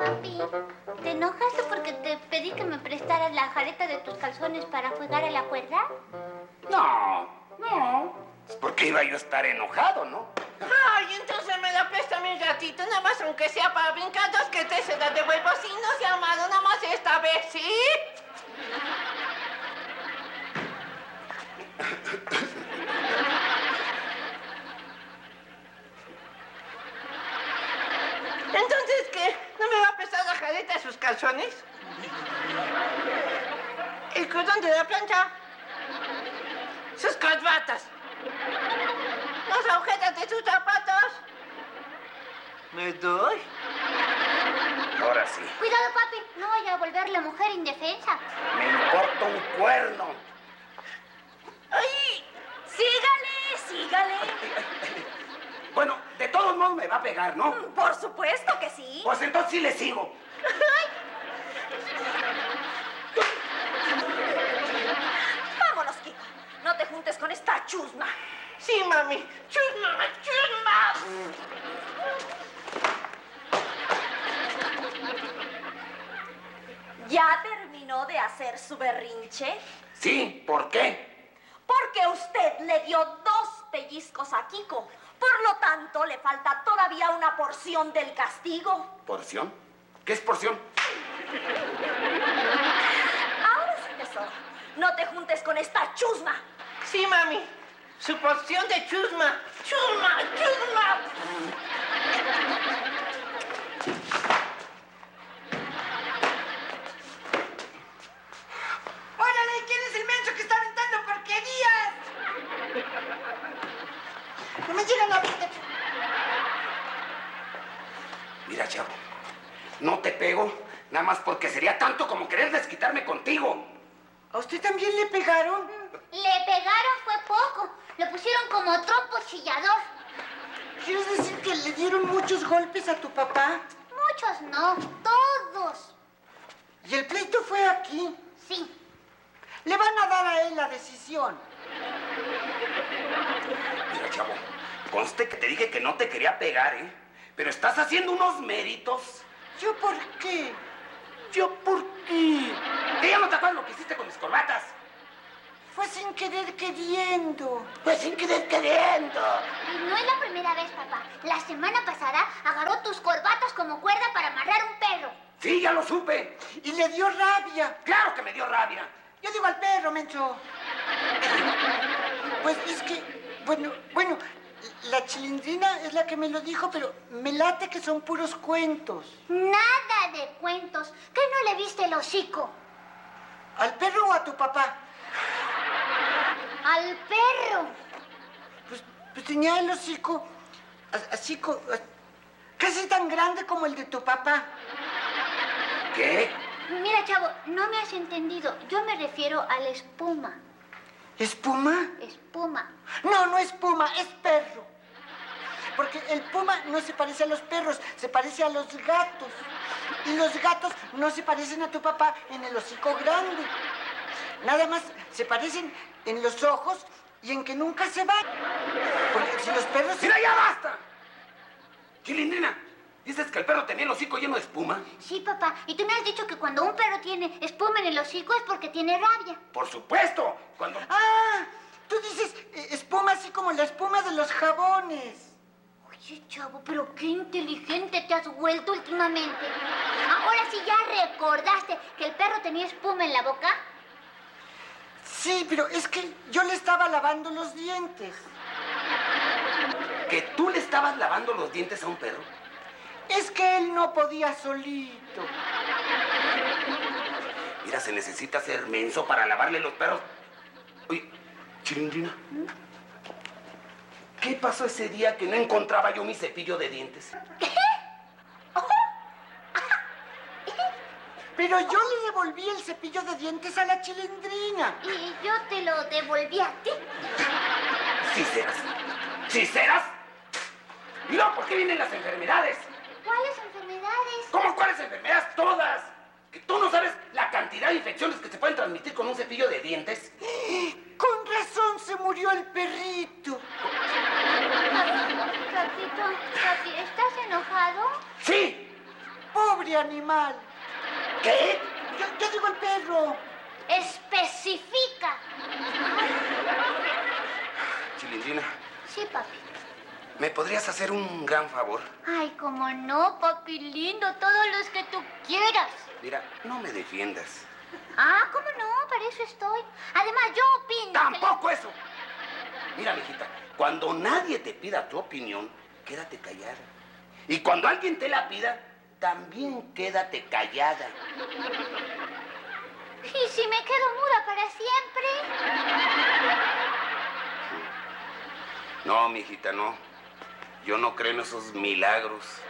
Papi, ¿te enojaste porque te pedí que me prestaras la jareta de tus calzones para jugar a la cuerda? No. Es porque iba yo a estar enojado, ¿no? Ay, entonces me la presta mi ratito, nada más aunque sea para brincar, dos que tres se la devuelvo. Si no se ha amado, nada más esta vez, ¿sí? Entonces, ¿qué? ¿No me va a prestar la jareta de sus calzones? ¿El cordón de la plancha? Sus corbatas. Las agujetas de sus zapatos. ¿Me doy? Ahora sí. Cuidado, papi, no vaya a volverle mujer indefensa. Me importa un cuerno. ¡Ay! Sígale. Bueno, de todos modos me va a pegar, ¿no? Por supuesto que sí. Pues entonces sí le sigo. Vámonos, Kiko. No te juntes con esta chusma. Sí, mami. ¡Chusma! ¿Ya terminó de hacer su berrinche? Sí, ¿por qué? Porque usted le dio 2 pellizcos a Kiko. Por lo tanto, le falta todavía una porción del castigo. ¿Porción? ¿Qué es porción? Ahora sí, tesoro. No te juntes con esta chusma. Sí, mami. Su porción de chusma. ¡Chusma! ¡Órale! ¿Quién es el menso que está aventando porquerías? No me llegan a... Mira, chavo, no te pego nada más porque sería tanto como querer desquitarme contigo. ¿A usted también le pegaron? Le pegaron fue poco. Lo pusieron como trompo chillador. ¿Quieres decir que le dieron muchos golpes a tu papá? Muchos no, todos. ¿Y el pleito fue aquí? Sí. Le van a dar a él la decisión. Mira, chavo, conste que te dije que no te quería pegar, ¿eh? Pero estás haciendo unos méritos. ¿Yo por qué? ¿Que ya no te acuerdas lo que hiciste con mis corbatas? Fue sin querer queriendo. Pues sin querer queriendo. Y no es la primera vez, papá. La semana pasada agarró tus corbatas como cuerda para amarrar un perro. Sí, ya lo supe. Y le dio rabia. Claro que me dio rabia. Yo digo al perro, menso. Pues es que, bueno, la Chilindrina es la que me lo dijo, pero me late que son puros cuentos. Nada de cuentos. ¿Qué no le viste el hocico? ¿Al perro o a tu papá? Al perro. Pues tenía el hocico así, casi tan grande como el de tu papá. ¿Qué? Mira, chavo, no me has entendido. Yo me refiero a la espuma. ¿Espuma? Espuma. No es puma, es perro. Porque el puma no se parece a los perros, se parece a los gatos. Y los gatos no se parecen a tu papá en el hocico grande. Nada más se parecen en los ojos y en que nunca se van. Porque si los perros... ¡Mira, ya basta! Chilindrina, ¿dices que el perro tenía el hocico lleno de espuma? Sí, papá. Y tú me has dicho que cuando un perro tiene espuma en el hocico es porque tiene rabia. Por supuesto, cuando... Ah, tú dices espuma así como la espuma de los jabones. Oye, chavo, pero qué inteligente te has vuelto últimamente. Ahora sí ya recordaste que el perro tenía espuma en la boca. Sí, pero es que yo le estaba lavando los dientes. ¿Que tú le estabas lavando los dientes a un perro? Es que él no podía solito. Mira, se necesita ser menso para lavarle los perros. Oye, Chilindrina, ¿qué pasó ese día que no encontraba yo mi cepillo de dientes? Pero yo le devolví el cepillo de dientes a la Chilindrina. Y yo te lo devolví a ti. ¿Sí serás? ¿Y luego por qué vienen las enfermedades? ¿Cuáles enfermedades? ¿Cómo cuáles enfermedades? Todas. ¿Que tú no sabes la cantidad de infecciones que se pueden transmitir con un cepillo de dientes? Con razón se murió el perrito. Papi, ¿estás enojado? ¡Sí! Pobre de animal. ¿Qué? Yo digo el perro. Especifica. Chilindrina, Sí, papi. ¿me podrías hacer un gran favor? Ay, cómo no, papi lindo, todos los que tú quieras. Mira, no me defiendas. Ah, cómo no, para eso estoy. Además, yo opino que ¡Tampoco eso! Mira, mijita, cuando nadie te pida tu opinión, quédate callada. Y cuando alguien te la pida, también quédate callada. ¿Y si me quedo muda para siempre? No, mijita, no. Yo no creo en esos milagros.